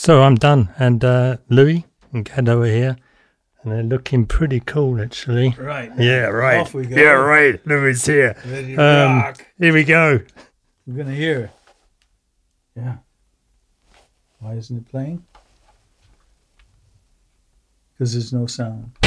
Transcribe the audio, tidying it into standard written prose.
So I'm done, and Louis and Gad over here, and they're looking pretty cool, actually. Right. Yeah, right. Off we go. Yeah, right. Louis here. Ready to rock. Here we go. We're gonna hear it. Yeah. Why isn't it playing? Because there's no sound.